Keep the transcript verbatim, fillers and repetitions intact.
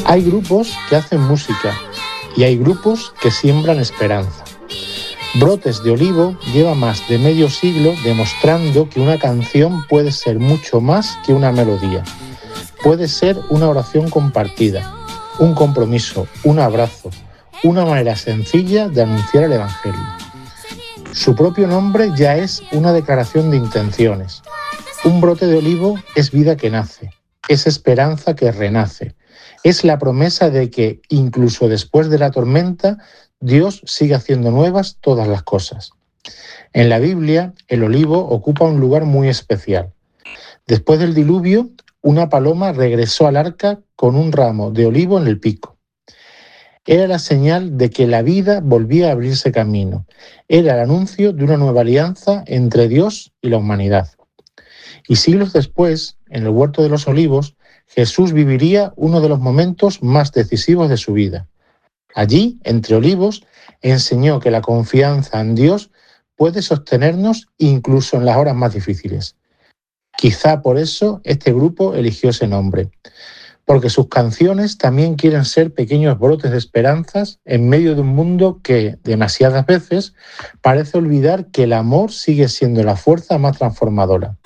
Hay grupos que hacen música y hay grupos que siembran esperanza. Brotes de Olivo lleva más de medio siglo demostrando que una canción puede ser mucho más que una melodía. Puede ser una oración compartida, un compromiso, un abrazo, una manera sencilla de anunciar el Evangelio. Su propio nombre ya es una declaración de intenciones. Un brote de olivo es vida que nace, es esperanza que renace, es la promesa de que, incluso después de la tormenta, Dios sigue haciendo nuevas todas las cosas. En la Biblia, el olivo ocupa un lugar muy especial. Después del diluvio, una paloma regresó al arca con un ramo de olivo en el pico. Era la señal de que la vida volvía a abrirse camino. Era el anuncio de una nueva alianza entre Dios y la humanidad. Y siglos después, en el Huerto de los Olivos, Jesús viviría uno de los momentos más decisivos de su vida. Allí, entre olivos, enseñó que la confianza en Dios puede sostenernos incluso en las horas más difíciles. Quizá por eso este grupo eligió ese nombre, porque sus canciones también quieren ser pequeños brotes de esperanzas en medio de un mundo que, demasiadas veces, parece olvidar que el amor sigue siendo la fuerza más transformadora.